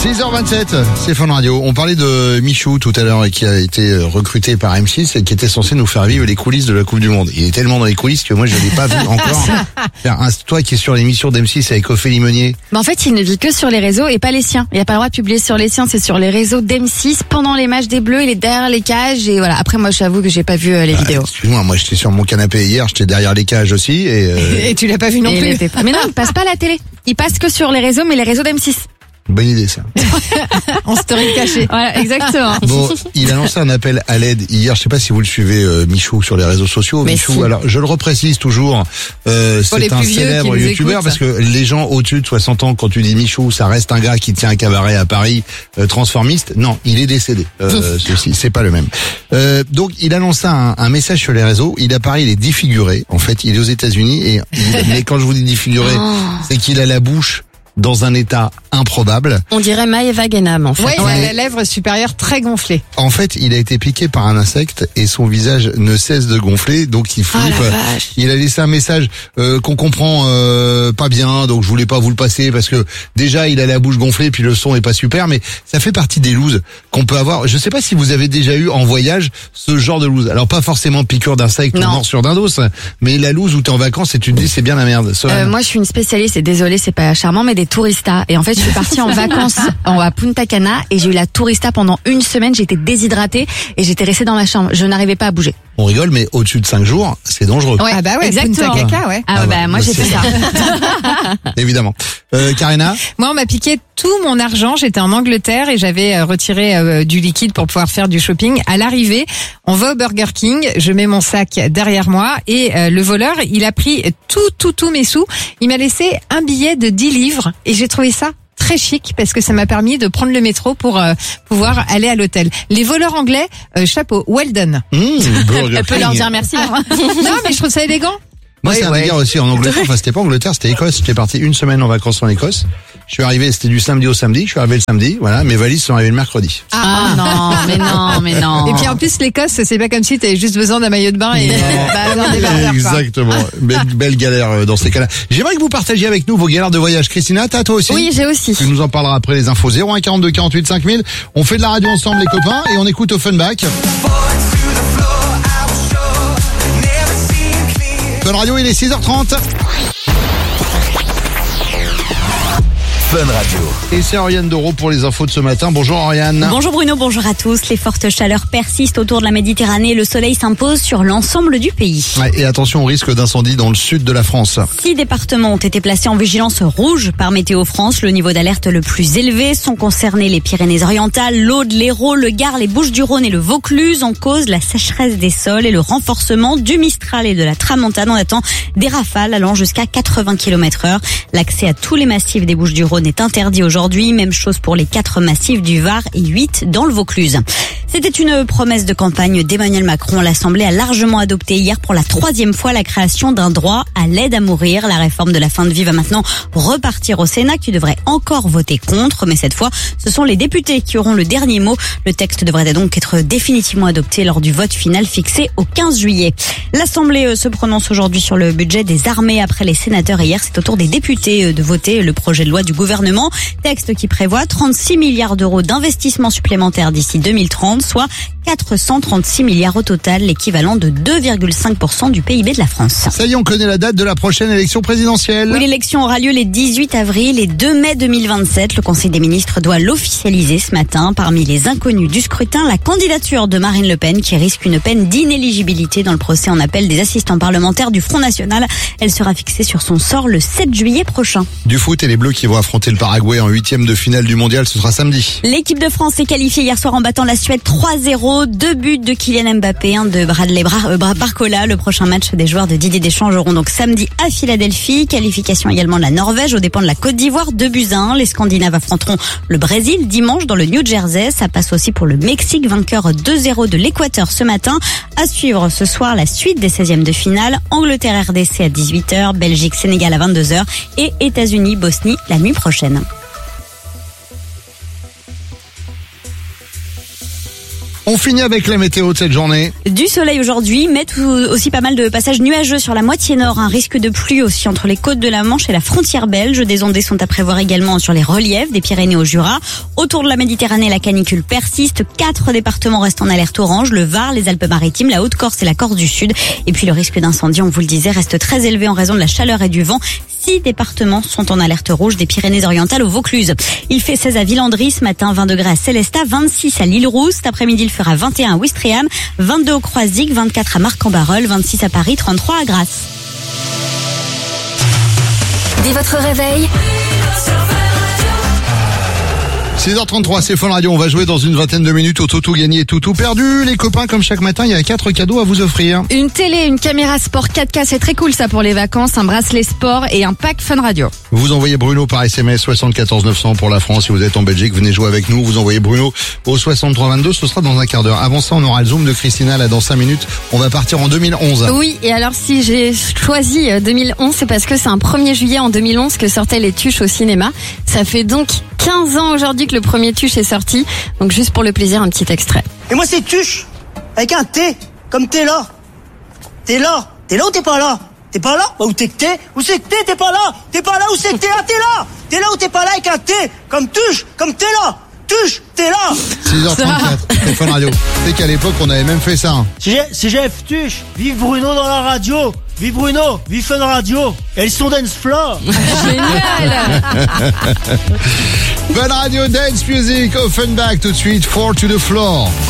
6h27, c'est Fun Radio. On parlait de Michou tout à l'heure et qui a été recruté par M6 et qui était censé nous faire vivre les coulisses de la Coupe du Monde. Il est tellement dans les coulisses que moi je ne l'ai pas vu encore. Toi qui es sur l'émission d'M6 avec Ophélie Meunier. Mais en fait, il ne vit que sur les réseaux et pas les siens. Il n'y a pas le droit de publier sur les siens, c'est sur les réseaux d'M6 pendant les matchs des Bleus, il est derrière les cages et voilà. Après, moi, j'avoue que j'ai pas vu les vidéos. Excuse-moi, moi j'étais sur mon canapé hier, j'étais derrière les cages aussi Et tu l'as pas vu non plus. Mais non, il passe pas à la télé. Il passe que sur les réseaux, mais les réseaux d'M6. Bonne idée ça. En story cachée. Voilà, exactement. Bon, il a lancé un appel à l'aide hier. Je sais pas si vous le suivez, Michou, sur les réseaux sociaux. Mais Michou, si. alors je le reprécise toujours, c'est un célèbre youtubeur parce que les gens au-dessus de 60 ans, quand tu dis Michou, ça reste un gars qui tient un cabaret à Paris, transformiste. Non, il est décédé. Ceci, c'est pas le même. Donc il a lancé un message sur les réseaux. Il apparaît, il est défiguré. En fait, il est aux États-Unis mais quand je vous dis défiguré, c'est qu'il a la bouche dans un état improbable. On dirait Maëva Guénam, en fait. Ouais, il a la lèvre supérieure très gonflée. En fait, il a été piqué par un insecte et son visage ne cesse de gonfler, donc il flippe. Il a laissé un message qu'on comprend pas bien, donc je voulais pas vous le passer parce que déjà il a la bouche gonflée puis le son est pas super, mais ça fait partie des looses qu'on peut avoir. Je sais pas si vous avez déjà eu en voyage ce genre de loose. Alors pas forcément piqûre d'insecte ou morsure d'un dos, mais la loose où t'es en vacances et tu te dis c'est bien la merde. Moi je suis une spécialiste et désolée c'est pas charmant mais des touristas et en fait je suis partie en vacances à Punta Cana et j'ai eu la tourista pendant une semaine, j'étais déshydratée et j'étais restée dans ma chambre, je n'arrivais pas à bouger. On rigole mais au-dessus de 5 jours, c'est dangereux. Ouais, ah bah ouais, exactement. Punta Caca, ouais. Moi j'ai fait ça. Évidemment. Karina? Moi, on m'a piqué tout mon argent. J'étais en Angleterre et j'avais retiré du liquide pour pouvoir faire du shopping. À l'arrivée, on va au Burger King. Je mets mon sac derrière moi et le voleur, il a pris tous mes sous. Il m'a laissé un billet de 10 livres et j'ai trouvé ça très chic parce que ça m'a permis de prendre le métro pour pouvoir aller à l'hôtel. Les voleurs anglais, chapeau, well done. Elle peut leur dire merci. Non, mais je trouve ça élégant. Moi, c'est un délire aussi en Angleterre. Enfin, c'était pas Angleterre, c'était Écosse. J'étais parti une semaine en vacances en Écosse. Je suis arrivé, c'était du samedi au samedi. Je suis arrivé le samedi. Voilà, mes valises sont arrivées le mercredi. Mais non. Et puis en plus, l'Écosse, c'est pas comme si t'avais juste besoin d'un maillot de bain et d'un débardeur. Exactement. Belle galère dans ces cas-là. J'aimerais que vous partagiez avec nous vos galères de voyage. Christina, t'as toi aussi? Oui, j'ai aussi. Tu nous en parleras après les infos. 01 42 48 5000. On fait de la radio ensemble, les copains, et on écoute Offenbach. Fun Radio, il est 6h30. Fun Radio. Et c'est Oriane Doro pour les infos de ce matin. Bonjour Oriane. Bonjour Bruno, bonjour à tous. Les fortes chaleurs persistent autour de la Méditerranée. Le soleil s'impose sur l'ensemble du pays. Ouais, et attention au risque d'incendie dans le sud de la France. 6 départements ont été placés en vigilance rouge par Météo France. Le niveau d'alerte le plus élevé sont concernés les Pyrénées-Orientales, l'Aude, l'Hérault, le Gard, les Bouches-du-Rhône et le Vaucluse. En cause, la sécheresse des sols et le renforcement du Mistral et de la Tramontane. On attend des rafales allant jusqu'à 80 km/h. L'accès à tous les massifs des Bouches-du-Rhône est interdit aujourd'hui. Même chose pour les 4 massifs du Var et 8 dans le Vaucluse. C'était une promesse de campagne d'Emmanuel Macron. L'Assemblée a largement adopté hier pour la 3e fois la création d'un droit à l'aide à mourir. La réforme de la fin de vie va maintenant repartir au Sénat qui devrait encore voter contre. Mais cette fois, ce sont les députés qui auront le dernier mot. Le texte devrait donc être définitivement adopté lors du vote final fixé au 15 juillet. L'Assemblée se prononce aujourd'hui sur le budget des armées après les sénateurs. Hier, c'est au tour des députés de voter le projet de loi du gouvernement. Texte qui prévoit 36 milliards d'euros d'investissements supplémentaires d'ici 2030, soit 436 milliards au total, l'équivalent de 2,5% du PIB de la France. Ça y est, on connaît la date de la prochaine élection présidentielle. Oui, l'élection aura lieu les 18 avril et 2 mai 2027. Le Conseil des ministres doit l'officialiser ce matin. Parmi les inconnus du scrutin, la candidature de Marine Le Pen qui risque une peine d'inéligibilité dans le procès en appel des assistants parlementaires du Front National. Elle sera fixée sur son sort le 7 juillet prochain. Du foot et les Bleus qui vont affronter le Paraguay en 8e de finale du mondial, ce sera samedi. L'équipe de France s'est qualifiée hier soir en battant la Suède 3-0. 2 buts de Kylian Mbappé, 1 de Bradley Barcola. Le prochain match des joueurs de Didier Deschamps joueront donc samedi à Philadelphie. Qualification également de la Norvège aux dépens de la Côte d'Ivoire, 2-1. Les Scandinaves affronteront le Brésil dimanche dans le New Jersey. Ça passe aussi pour le Mexique, vainqueur 2-0 de l'Équateur ce matin. À suivre ce soir la suite des 16e de finale. Angleterre-RDC à 18h, Belgique-Sénégal à 22h et États-Unis-Bosnie la nuit prochaine. On finit avec la météo de cette journée. Du soleil aujourd'hui, mais aussi pas mal de passages nuageux sur la moitié nord. Un risque de pluie aussi entre les côtes de la Manche et la frontière belge. Des ondées sont à prévoir également sur les reliefs des Pyrénées au Jura. Autour de la Méditerranée, la canicule persiste. 4 départements restent en alerte orange. Le Var, les Alpes-Maritimes, la Haute-Corse et la Corse du Sud. Et puis le risque d'incendie, on vous le disait, reste très élevé en raison de la chaleur et du vent. 6 départements sont en alerte rouge, des Pyrénées-Orientales au Vaucluse. Il fait 16 à Villandry ce matin, 20 degrés à Célestat, 26 à l'Île-Rousse. Cet après-midi, il fera 21 à Ouistreham, 22 au Croisic, 24 à Marc-en-Barœul, 26 à Paris, 33 à Grasse. Dès votre réveil, 6h33, c'est Fun Radio. On va jouer dans une vingtaine de minutes au Toto gagné et Toto perdu. Les copains, comme chaque matin, il y a 4 cadeaux à vous offrir. Une télé, une caméra sport 4K, c'est très cool ça pour les vacances, un bracelet sport et un pack Fun Radio. Vous envoyez Bruno par SMS 74 900 pour la France. Si vous êtes en Belgique, venez jouer avec nous. Vous envoyez Bruno au 63 22. Ce sera dans un quart d'heure. Avant ça, on aura le Zoom de Christina là dans 5 minutes. On va partir en 2011. Oui, et alors si j'ai choisi 2011, c'est parce que c'est un 1er juillet en 2011 que sortaient les Tuches au cinéma. Ça fait donc 15 ans aujourd'hui que le premier Tuche est sorti. Donc juste pour le plaisir, un petit extrait. Et moi c'est Tuche, avec un T, comme t'es là. T'es là. T'es là ou t'es pas là? T'es pas là? Bah où t'es que t'es? Où c'est que t'es pas là? T'es pas là, où c'est que t'es là? T'es là. T'es là ou t'es pas là avec un T, comme Tuche, comme t'es là. Tuche, t'es là. 6h34, c'est Fun Radio. C'est qu'à l'époque, on avait même fait ça. Hein. C'est Jeff Tuche. Vive Bruno dans la radio. Vive Bruno, vive Fun Radio. Elles sont dance floor. Génial. Fun Radio Dance Music, Offenbach tout de suite, 4 to the floor.